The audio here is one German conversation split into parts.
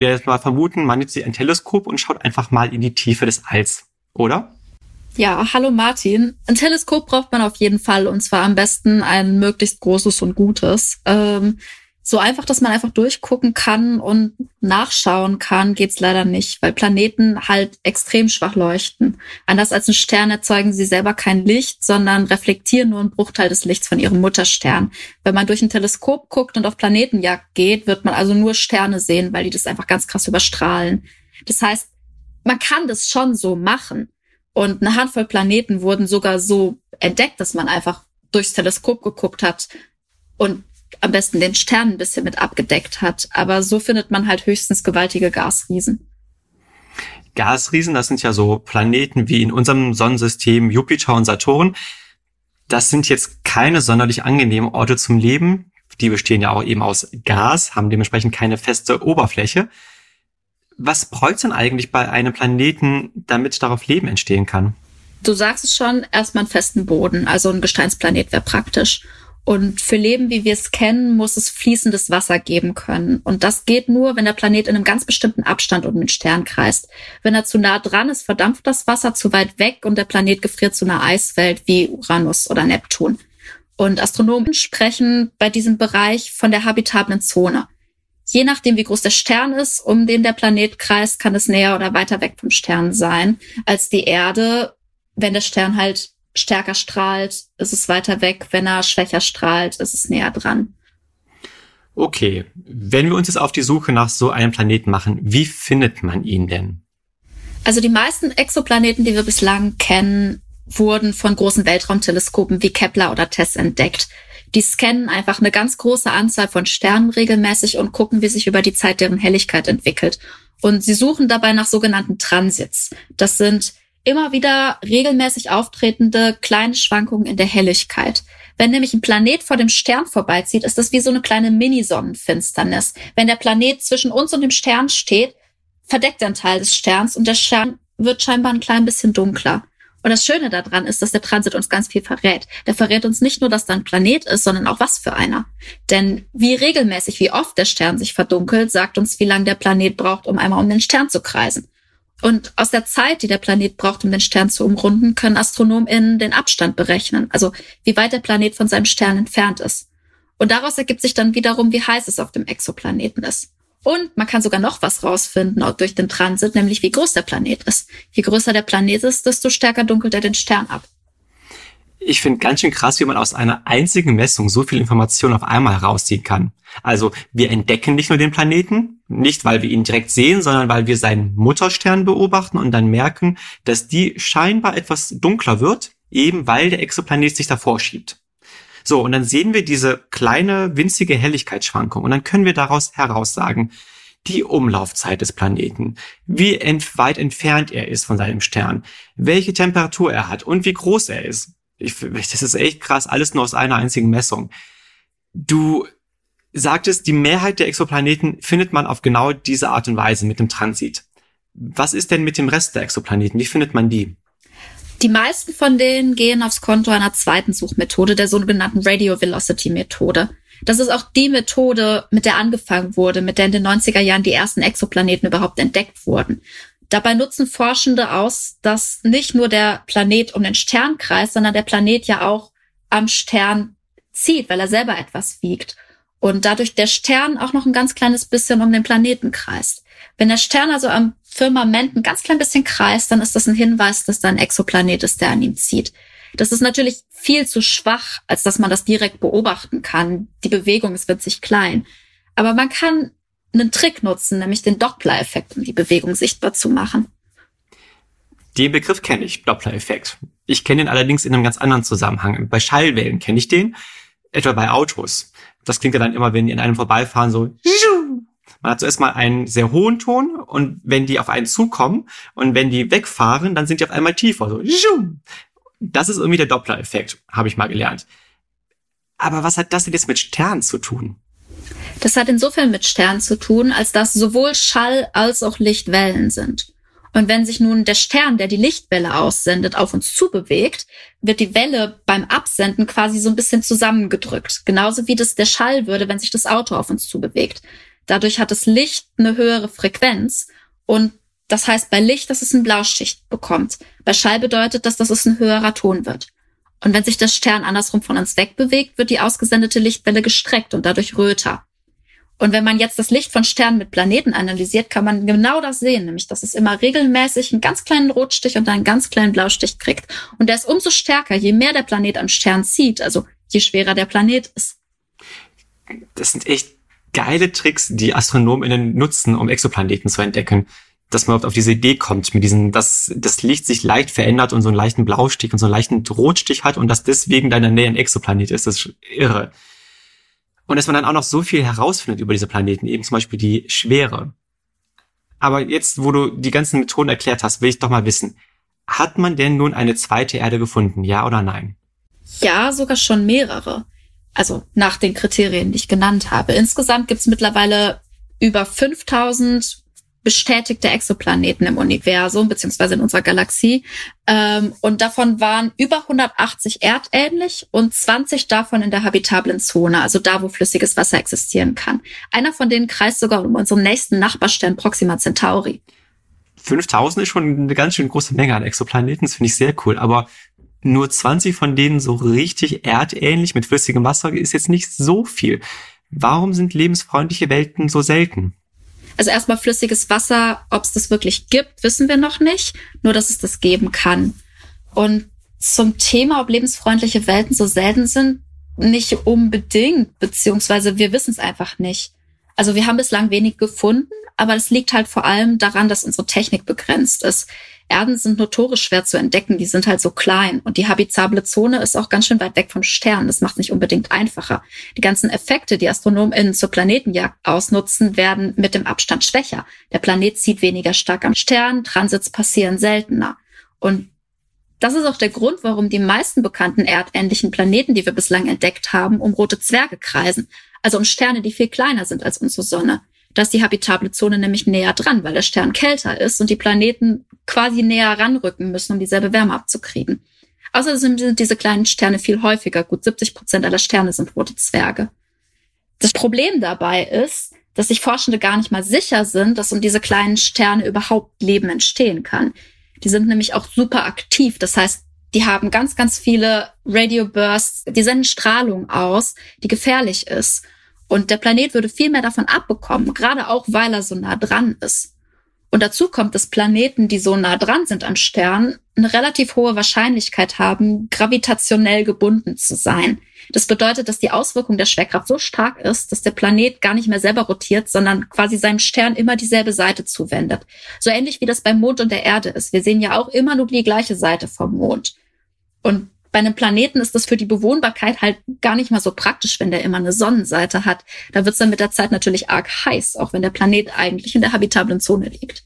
Wir jetzt mal vermuten, man nimmt sich ein Teleskop und schaut einfach mal in die Tiefe des Alls, oder? Ja, hallo Martin. Ein Teleskop braucht man auf jeden Fall, und zwar am besten ein möglichst großes und gutes. So einfach, dass man einfach durchgucken kann und nachschauen kann, geht's leider nicht, weil Planeten halt extrem schwach leuchten. Anders als ein Stern erzeugen sie selber kein Licht, sondern reflektieren nur einen Bruchteil des Lichts von ihrem Mutterstern. Wenn man durch ein Teleskop guckt und auf Planetenjagd geht, wird man also nur Sterne sehen, weil die das einfach ganz krass überstrahlen. Das heißt, man kann das schon so machen. Und eine Handvoll Planeten wurden sogar so entdeckt, dass man einfach durchs Teleskop geguckt hat und am besten den Stern ein bisschen mit abgedeckt hat. Aber so findet man halt höchstens gewaltige Gasriesen. Gasriesen, das sind ja so Planeten wie in unserem Sonnensystem Jupiter und Saturn. Das sind jetzt keine sonderlich angenehmen Orte zum Leben. Die bestehen ja auch eben aus Gas, haben dementsprechend keine feste Oberfläche. Was bräuchte es denn eigentlich bei einem Planeten, damit darauf Leben entstehen kann? Du sagst es schon, erstmal einen festen Boden, also ein Gesteinsplanet wäre praktisch. Und für Leben, wie wir es kennen, muss es fließendes Wasser geben können. Und das geht nur, wenn der Planet in einem ganz bestimmten Abstand um den Stern kreist. Wenn er zu nah dran ist, verdampft das Wasser zu weit weg und der Planet gefriert zu einer Eiswelt wie Uranus oder Neptun. Und Astronomen sprechen bei diesem Bereich von der habitablen Zone. Je nachdem, wie groß der Stern ist, um den der Planet kreist, kann es näher oder weiter weg vom Stern sein als die Erde. Wenn der Stern halt stärker strahlt, ist es weiter weg. Wenn er schwächer strahlt, ist es näher dran. Okay, wenn wir uns jetzt auf die Suche nach so einem Planeten machen, wie findet man ihn denn? Also die meisten Exoplaneten, die wir bislang kennen, wurden von großen Weltraumteleskopen wie Kepler oder TESS entdeckt. Die scannen einfach eine ganz große Anzahl von Sternen regelmäßig und gucken, wie sich über die Zeit deren Helligkeit entwickelt. Und sie suchen dabei nach sogenannten Transits. Das sind immer wieder regelmäßig auftretende kleine Schwankungen in der Helligkeit. Wenn nämlich ein Planet vor dem Stern vorbeizieht, ist das wie so eine kleine Mini-Sonnenfinsternis. Wenn der Planet zwischen uns und dem Stern steht, verdeckt er einen Teil des Sterns und der Stern wird scheinbar ein klein bisschen dunkler. Und das Schöne daran ist, dass der Transit uns ganz viel verrät. Der verrät uns nicht nur, dass da ein Planet ist, sondern auch was für einer. Denn wie regelmäßig, wie oft der Stern sich verdunkelt, sagt uns, wie lange der Planet braucht, um einmal um den Stern zu kreisen. Und aus der Zeit, die der Planet braucht, um den Stern zu umrunden, können AstronomInnen den Abstand berechnen, also wie weit der Planet von seinem Stern entfernt ist. Und daraus ergibt sich dann wiederum, wie heiß es auf dem Exoplaneten ist. Und man kann sogar noch was rausfinden, auch durch den Transit, nämlich wie groß der Planet ist. Je größer der Planet ist, desto stärker dunkelt er den Stern ab. Ich finde ganz schön krass, wie man aus einer einzigen Messung so viel Information auf einmal herausziehen kann. Also wir entdecken nicht nur den Planeten, nicht weil wir ihn direkt sehen, sondern weil wir seinen Mutterstern beobachten und dann merken, dass die scheinbar etwas dunkler wird, eben weil der Exoplanet sich davor schiebt. So, und dann sehen wir diese kleine, winzige Helligkeitsschwankung und dann können wir daraus heraussagen, die Umlaufzeit des Planeten, wie weit entfernt er ist von seinem Stern, welche Temperatur er hat und wie groß er ist. Das ist echt krass, alles nur aus einer einzigen Messung. Du sagtest, die Mehrheit der Exoplaneten findet man auf genau diese Art und Weise mit dem Transit. Was ist denn mit dem Rest der Exoplaneten? Wie findet man die? Die meisten von denen gehen aufs Konto einer zweiten Suchmethode, der sogenannten Radio Velocity Methode. Das ist auch die Methode, mit der angefangen wurde, mit der in den 90er Jahren die ersten Exoplaneten überhaupt entdeckt wurden. Dabei nutzen Forschende aus, dass nicht nur der Planet um den Stern kreist, sondern der Planet ja auch am Stern zieht, weil er selber etwas wiegt. Und dadurch der Stern auch noch ein ganz kleines bisschen um den Planeten kreist. Wenn der Stern also am Firmament ein ganz klein bisschen kreist, dann ist das ein Hinweis, dass da ein Exoplanet ist, der an ihm zieht. Das ist natürlich viel zu schwach, als dass man das direkt beobachten kann. Die Bewegung ist winzig klein. Aber man kann einen Trick nutzen, nämlich den Doppler-Effekt, um die Bewegung sichtbar zu machen. Den Begriff kenne ich, Doppler-Effekt. Ich kenne ihn allerdings in einem ganz anderen Zusammenhang. Bei Schallwellen kenne ich den, etwa bei Autos. Das klingt ja dann immer, wenn die an einem vorbeifahren, so. Man hat zuerst mal einen sehr hohen Ton und wenn die auf einen zukommen und wenn die wegfahren, dann sind die auf einmal tiefer. So. Das ist irgendwie der Doppler-Effekt, habe ich mal gelernt. Aber was hat das denn jetzt mit Sternen zu tun? Das hat insofern mit Sternen zu tun, als dass sowohl Schall als auch Lichtwellen sind. Und wenn sich nun der Stern, der die Lichtwelle aussendet, auf uns zubewegt, wird die Welle beim Absenden quasi so ein bisschen zusammengedrückt. Genauso wie das der Schall würde, wenn sich das Auto auf uns zubewegt. Dadurch hat das Licht eine höhere Frequenz und das heißt bei Licht, dass es eine Blauschicht bekommt. Bei Schall bedeutet das, dass es ein höherer Ton wird. Und wenn sich der Stern andersrum von uns wegbewegt, wird die ausgesendete Lichtwelle gestreckt und dadurch röter. Und wenn man jetzt das Licht von Sternen mit Planeten analysiert, kann man genau das sehen, nämlich dass es immer regelmäßig einen ganz kleinen Rotstich und einen ganz kleinen Blaustich kriegt. Und der ist umso stärker, je mehr der Planet am Stern zieht, also je schwerer der Planet ist. Das sind echt geile Tricks, die AstronomInnen nutzen, um Exoplaneten zu entdecken. Dass man überhaupt auf diese Idee kommt, mit diesen, dass das Licht sich leicht verändert und so einen leichten Blaustich und so einen leichten Rotstich hat und dass deswegen da in der Nähe ein Exoplanet ist. Das ist irre. Und dass man dann auch noch so viel herausfindet über diese Planeten, eben zum Beispiel die Schwere. Aber jetzt, wo du die ganzen Methoden erklärt hast, will ich doch mal wissen, hat man denn nun eine zweite Erde gefunden, ja oder nein? Ja, sogar schon mehrere. Also nach den Kriterien, die ich genannt habe. Insgesamt gibt es mittlerweile über 5000 bestätigte Exoplaneten im Universum, beziehungsweise in unserer Galaxie. Und davon waren über 180 erdähnlich und 20 davon in der habitablen Zone, also da, wo flüssiges Wasser existieren kann. Einer von denen kreist sogar um unseren nächsten Nachbarstern Proxima Centauri. 5000 ist schon eine ganz schön große Menge an Exoplaneten, das finde ich sehr cool. Aber nur 20 von denen so richtig erdähnlich mit flüssigem Wasser ist jetzt nicht so viel. Warum sind lebensfreundliche Welten so selten? Also erstmal flüssiges Wasser, ob es das wirklich gibt, wissen wir noch nicht. Nur, dass es das geben kann. Und zum Thema, ob lebensfreundliche Welten so selten sind, nicht unbedingt, beziehungsweise wir wissen es einfach nicht. Also wir haben bislang wenig gefunden, aber es liegt halt vor allem daran, dass unsere Technik begrenzt ist. Erden sind notorisch schwer zu entdecken, die sind halt so klein. Und die habitable Zone ist auch ganz schön weit weg vom Stern. Das macht es nicht unbedingt einfacher. Die ganzen Effekte, die AstronomInnen zur Planetenjagd ausnutzen, werden mit dem Abstand schwächer. Der Planet zieht weniger stark am Stern, Transits passieren seltener. Und das ist auch der Grund, warum die meisten bekannten erdähnlichen Planeten, die wir bislang entdeckt haben, um rote Zwerge kreisen. Also um Sterne, die viel kleiner sind als unsere Sonne. Da ist die habitable Zone nämlich näher dran, weil der Stern kälter ist und die Planeten quasi näher ranrücken müssen, um dieselbe Wärme abzukriegen. Außerdem sind diese kleinen Sterne viel häufiger. Gut 70% aller Sterne sind rote Zwerge. Das Problem dabei ist, dass sich Forschende gar nicht mal sicher sind, dass um diese kleinen Sterne überhaupt Leben entstehen kann. Die sind nämlich auch super aktiv. Das heißt, die haben ganz, ganz viele Radio-Bursts. Die senden Strahlung aus, die gefährlich ist. Und der Planet würde viel mehr davon abbekommen, gerade auch, weil er so nah dran ist. Und dazu kommt, dass Planeten, die so nah dran sind an Sternen, eine relativ hohe Wahrscheinlichkeit haben, gravitationell gebunden zu sein. Das bedeutet, dass die Auswirkung der Schwerkraft so stark ist, dass der Planet gar nicht mehr selber rotiert, sondern quasi seinem Stern immer dieselbe Seite zuwendet. So ähnlich wie das beim Mond und der Erde ist. Wir sehen ja auch immer nur die gleiche Seite vom Mond. Und bei einem Planeten ist das für die Bewohnbarkeit halt gar nicht mal so praktisch, wenn der immer eine Sonnenseite hat. Da wird es dann mit der Zeit natürlich arg heiß, auch wenn der Planet eigentlich in der habitablen Zone liegt.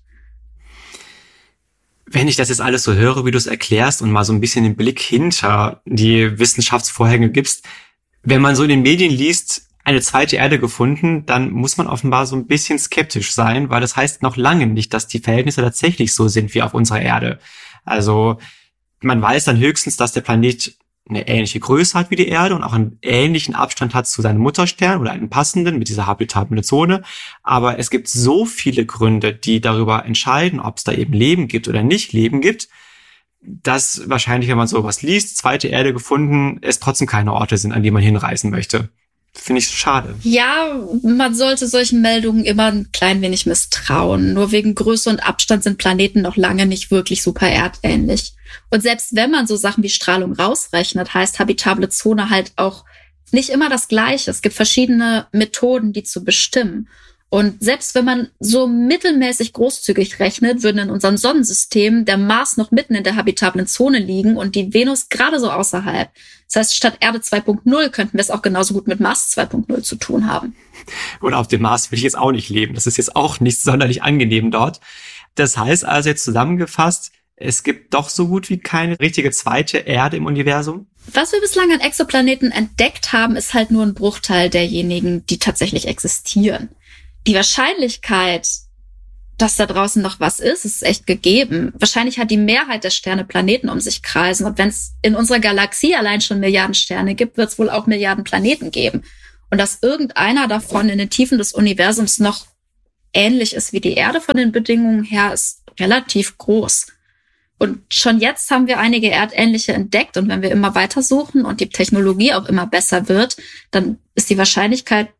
Wenn ich das jetzt alles so höre, wie du es erklärst und mal so ein bisschen den Blick hinter die Wissenschaftsvorhänge gibst, wenn man so in den Medien liest, eine zweite Erde gefunden, dann muss man offenbar so ein bisschen skeptisch sein, weil das heißt noch lange nicht, dass die Verhältnisse tatsächlich so sind wie auf unserer Erde. Also man weiß dann höchstens, dass der Planet eine ähnliche Größe hat wie die Erde und auch einen ähnlichen Abstand hat zu seinem Mutterstern oder einen passenden mit dieser habitablen Zone. Aber es gibt so viele Gründe, die darüber entscheiden, ob es da eben Leben gibt oder nicht Leben gibt, dass wahrscheinlich, wenn man sowas liest, zweite Erde gefunden, es trotzdem keine Orte sind, an die man hinreisen möchte. Finde ich schade. Ja, man sollte solchen Meldungen immer ein klein wenig misstrauen. Nur wegen Größe und Abstand sind Planeten noch lange nicht wirklich super erdähnlich. Und selbst wenn man so Sachen wie Strahlung rausrechnet, heißt habitable Zone halt auch nicht immer das Gleiche. Es gibt verschiedene Methoden, die zu bestimmen. Und selbst wenn man so mittelmäßig großzügig rechnet, würden in unserem Sonnensystem der Mars noch mitten in der habitablen Zone liegen und die Venus gerade so außerhalb. Das heißt, statt Erde 2.0 könnten wir es auch genauso gut mit Mars 2.0 zu tun haben. Und auf dem Mars will ich jetzt auch nicht leben. Das ist jetzt auch nicht sonderlich angenehm dort. Das heißt also jetzt zusammengefasst, es gibt doch so gut wie keine richtige zweite Erde im Universum? Was wir bislang an Exoplaneten entdeckt haben, ist halt nur ein Bruchteil derjenigen, die tatsächlich existieren. Die Wahrscheinlichkeit, dass da draußen noch was ist echt gegeben. Wahrscheinlich hat die Mehrheit der Sterne Planeten um sich kreisen. Und wenn es in unserer Galaxie allein schon Milliarden Sterne gibt, wird es wohl auch Milliarden Planeten geben. Und dass irgendeiner davon in den Tiefen des Universums noch ähnlich ist wie die Erde von den Bedingungen her, ist relativ groß. Und schon jetzt haben wir einige erdähnliche entdeckt. Und wenn wir immer weiter suchen und die Technologie auch immer besser wird, dann ist die Wahrscheinlichkeit